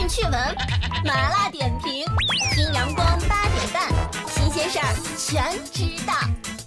讯趣闻、麻辣点评，听阳光8点半，新鲜事儿全知道。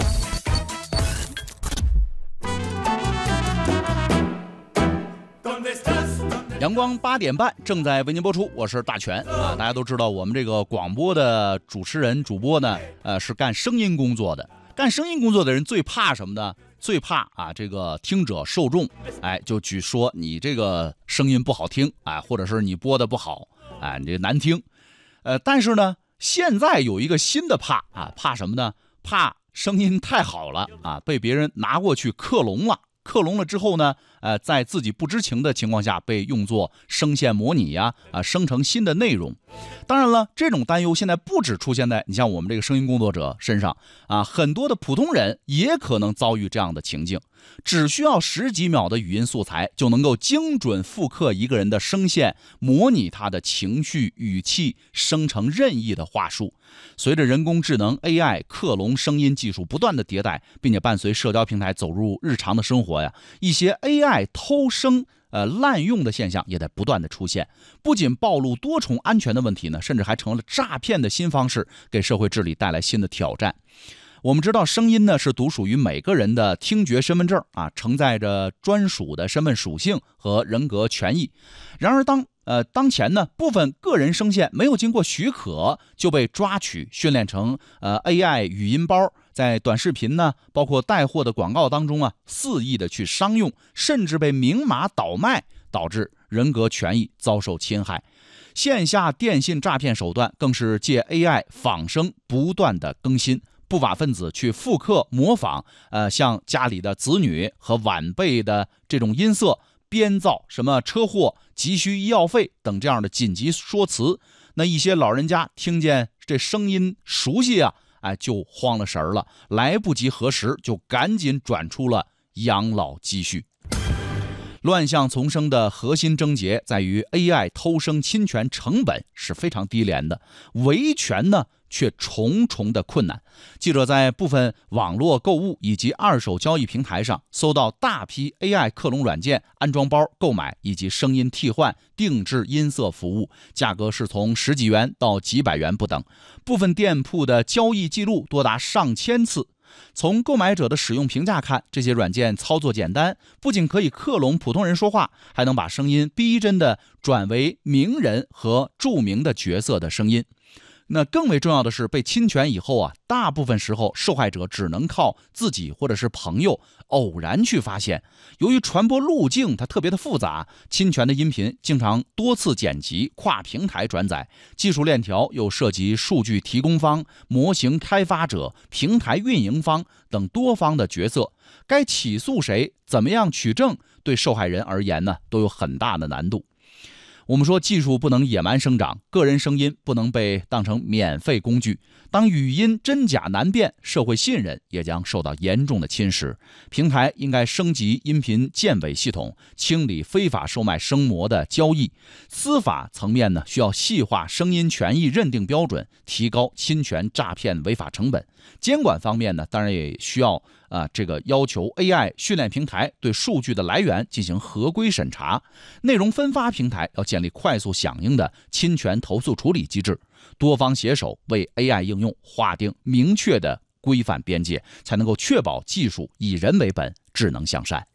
阳光8点半正在为您播出，我是大全啊。大家都知道，我们这个广播的主持人、主播呢，是干声音工作的。干声音工作的人最怕什么呢？最怕啊，这个听者受众，就举说你这个声音不好听，或者是你播的不好，你这难听。但是呢，现在有一个新的怕啊，怕什么呢？怕声音太好了啊，被别人拿过去克隆了。克隆了之后呢，在自己不知情的情况下被用作声线模拟生成新的内容。当然了，这种担忧现在不只出现在你像我们这个声音工作者身上啊，很多的普通人也可能遭遇这样的情境。只需要10几秒的语音素材，就能够精准复刻一个人的声线，模拟他的情绪、语气，生成任意的话术。随着人工智能 AI 克隆声音技术不断的迭代，并且伴随社交平台走入日常的生活一些 AI 偷声滥用的现象也在不断的出现，不仅暴露多重安全的问题呢，甚至还成了诈骗的新方式，给社会治理带来新的挑战。我们知道声音呢是独属于每个人的听觉身份证承载着专属的身份属性和人格权益。然而当前呢，部分个人声线没有经过许可就被抓取训练成AI 语音包，在短视频呢，包括带货的广告当中肆意的去商用，甚至被明码倒卖，导致人格权益遭受侵害。线下电信诈骗手段更是借 AI 仿声不断的更新。不法分子去复刻模仿像家里的子女和晚辈的这种音色，编造什么车祸、急需医药费等这样的紧急说辞。那一些老人家听见这声音熟悉就慌了神了，来不及核实，就赶紧转出了养老积蓄。乱象丛生的核心症结在于 AI 偷声侵权成本是非常低廉的，维权呢却重重的困难。记者在部分网络购物以及二手交易平台上搜到大批 AI 克隆软件安装包购买以及声音替换、定制音色服务，价格是从10几元到几百元不等。部分店铺的交易记录多达上千次。从购买者的使用评价看，这些软件操作简单，不仅可以克隆普通人说话，还能把声音逼真的转为名人和著名的角色的声音。那更为重要的是，被侵权以后大部分时候受害者只能靠自己或者是朋友偶然去发现。由于传播路径它特别的复杂，侵权的音频经常多次剪辑、跨平台转载，技术链条又涉及数据提供方、模型开发者、平台运营方等多方的角色。该起诉谁、怎么样取证，对受害人而言呢，都有很大的难度。我们说技术不能野蛮生长，个人声音不能被当成免费工具。当语音真假难辨，社会信任也将受到严重的侵蚀。平台应该升级音频鉴伪系统，清理非法售卖声模的交易。司法层面呢，需要细化声音权益认定标准，提高侵权诈骗违法成本。监管方面呢，当然也需要要求 AI 训练平台对数据的来源进行合规审查，内容分发平台要建立快速响应的侵权投诉处理机制，多方携手为 AI 应用划定明确的规范边界，才能够确保技术以人为本，智能向善。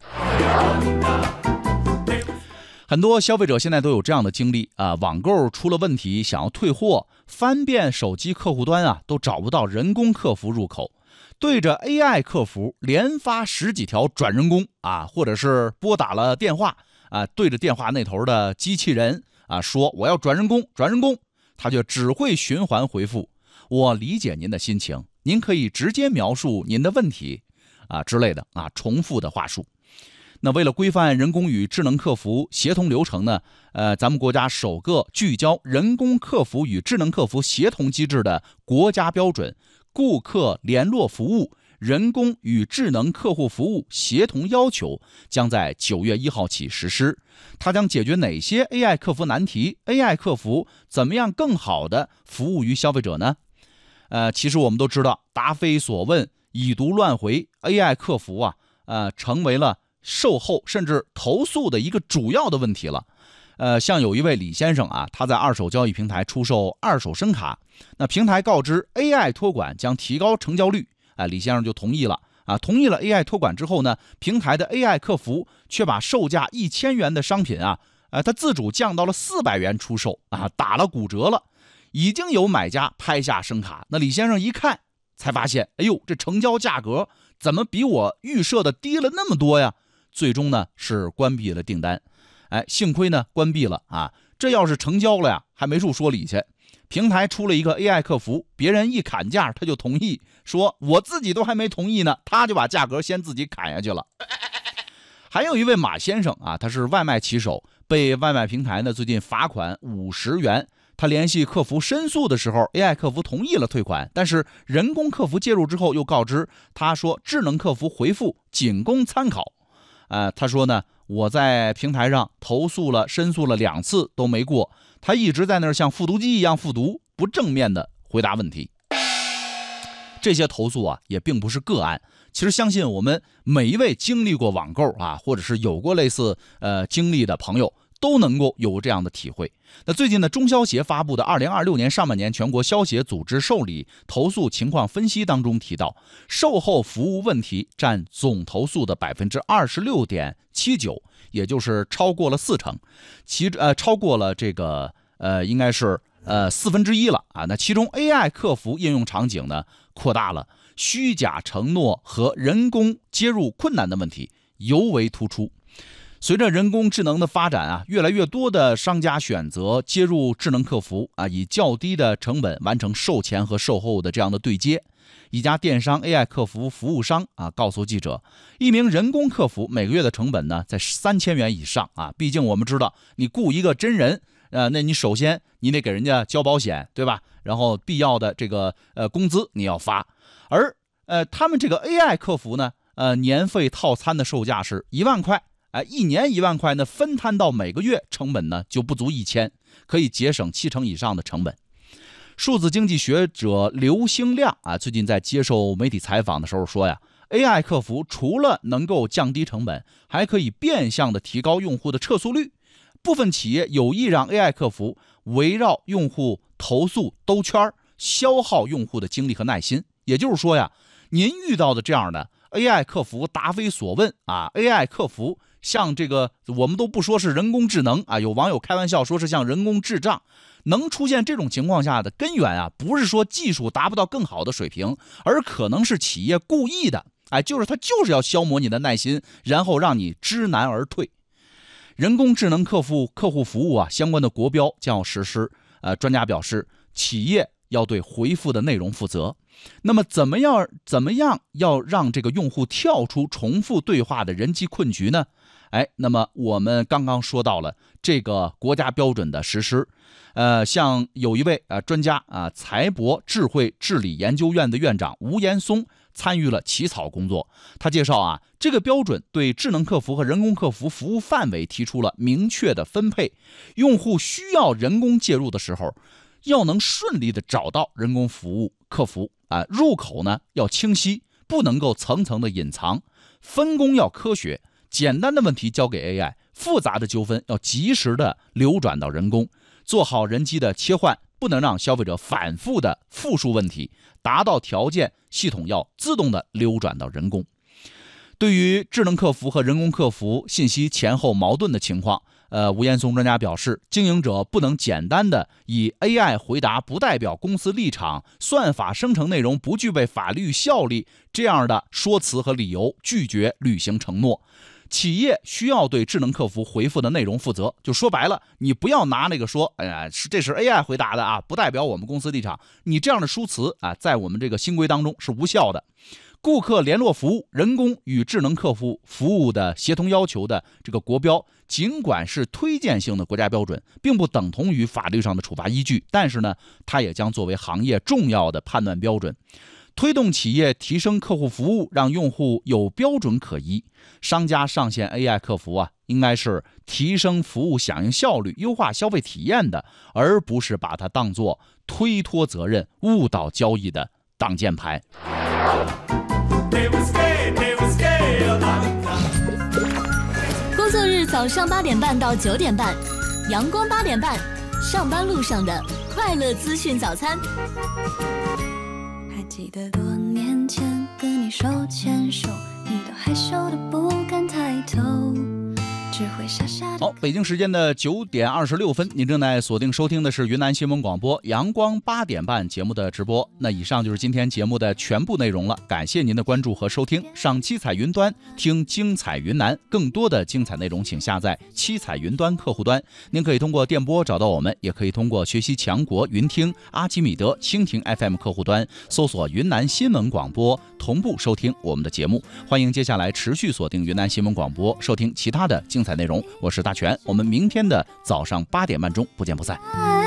很多消费者现在都有这样的经历网购出了问题想要退货，翻遍手机客户端都找不到人工客服入口，对着 AI 客服连发10几条转人工或者是拨打了电话对着电话那头的机器人说我要转人工，他就只会循环回复我理解您的心情，您可以直接描述您的问题之类的重复的话术。那为了规范人工与智能客服协同流程呢，咱们国家首个聚焦人工客服与智能客服协同机制的国家标准顾客联络服务人工与智能客户服务协同要求将在9月1号起实施。它将解决哪些 AI 客服难题？ AI 客服怎么样更好的服务于消费者呢？其实我们都知道，答非所问、已读乱回 AI 客服成为了售后甚至投诉的一个主要的问题了。 像有一位李先生啊，他在二手交易平台出售二手声卡，那平台告知 AI 托管将提高成交率，李先生就同意了啊。同意了 AI 托管之后呢，平台的 AI 客服却把售价1000元的商品啊，他自主降到了400元出售啊，打了骨折了。已经有买家拍下声卡，那李先生一看才发现，哎呦，这成交价格怎么比我预设的低了那么多呀？最终呢是关闭了订单。幸亏呢关闭了啊，这要是成交了呀，还没处说理去。平台出了一个 AI 客服，别人一砍价他就同意，说我自己都还没同意呢，他就把价格先自己砍下去了。还有一位马先生啊，他是外卖骑手，被外卖平台呢最近罚款50元。他联系客服申诉的时候 ，AI 客服同意了退款，但是人工客服介入之后又告知他说，智能客服回复仅供参考。他说呢，我在平台上投诉了、申诉了2次都没过，他一直在那儿像复读机一样复读，不正面的回答问题。这些投诉啊，也并不是个案。其实相信我们每一位经历过网购啊，或者是有过类似经历的朋友，都能够有这样的体会。那最近呢，中消协发布的2026年上半年全国消协组织受理投诉情况分析当中提到，售后服务问题占总投诉的26.79%，也就是超过了40%，超过了这个应该是1/4了啊。那其中 AI 客服应用场景呢扩大了，虚假承诺和人工接入困难的问题尤为突出。随着人工智能的发展啊，越来越多的商家选择接入智能客服啊，以较低的成本完成售前和售后的这样的对接。一家电商 AI 客服服务商啊告诉记者，一名人工客服每个月的成本呢在3000元以上啊。毕竟我们知道，你雇一个真人，那你首先你得给人家交保险，对吧？然后必要的这个工资你要发。而他们这个 AI 客服呢，年费套餐的售价是1万块。1年1万块呢，分摊到每个月成本呢就不足1000，可以节省70%以上的成本。数字经济学者刘兴亮啊，最近在接受媒体采访的时候说呀 ，AI 客服除了能够降低成本，还可以变相的提高用户的撤诉率。部分企业有意让 AI 客服围绕用户投诉兜圈，消耗用户的精力和耐心。也就是说呀，您遇到的这样的 AI 客服答非所问啊 ，AI 客服像这个我们都不说是人工智能啊，有网友开玩笑说是像人工智障。能出现这种情况下的根源啊，不是说技术达不到更好的水平，而可能是企业故意的，就是他就是要消磨你的耐心，然后让你知难而退。人工智能客户服务啊相关的国标将要实施，专家表示，企业要对回复的内容负责。那么怎么样要让这个用户跳出重复对话的人机困局呢？那么我们刚刚说到了这个国家标准的实施，像有一位专家啊，财博智慧治理研究院的院长吴岩松参与了起草工作。他介绍啊，这个标准对智能客服和人工客服服务范围提出了明确的分配，用户需要人工介入的时候，要能顺利的找到人工客服啊，入口呢要清晰，不能够层层的隐藏，分工要科学，简单的问题交给 AI， 复杂的纠纷要及时的流转到人工，做好人机的切换，不能让消费者反复的复述问题，达到条件，系统要自动的流转到人工。对于智能客服和人工客服信息前后矛盾的情况，吴岩松专家表示，经营者不能简单的以 AI 回答不代表公司立场、算法生成内容不具备法律效力这样的说辞和理由拒绝履行承诺。企业需要对智能客服回复的内容负责，就说白了，你不要拿那个说，这是 AI 回答的啊，不代表我们公司立场，你这样的说辞啊，在我们这个新规当中是无效的。顾客联络服务、人工与智能客服服务的协同要求的这个国标，尽管是推荐性的国家标准，并不等同于法律上的处罚依据，但是呢，它也将作为行业重要的判断标准。推动企业提升客户服务，让用户有标准可依。商家上线 AI 客服啊，应该是提升服务响应效率、优化消费体验的，而不是把它当作推脱责任、误导交易的挡箭牌。 工作日早上8点半到9点半， 阳光8点半，上班路上的快乐资讯早餐。 还记得多年前跟你手牵手，你都害羞的不敢抬头，只会傻傻的。 好，北京时间的9点26分，您正在锁定收听的是云南新闻广播阳光8点半节目的直播。那以上就是今天节目的全部内容了，感谢您的关注和收听。上七彩云端听精彩云南，更多的精彩内容请下载七彩云端客户端。您可以通过电波找到我们，也可以通过学习强国云听、阿基米德、蜻蜓 FM 客户端搜索云南新闻广播，同步收听我们的节目。欢迎接下来持续锁定云南新闻广播，收听其他的精彩内容。我是大全，我们明天的早上8点半钟不见不散。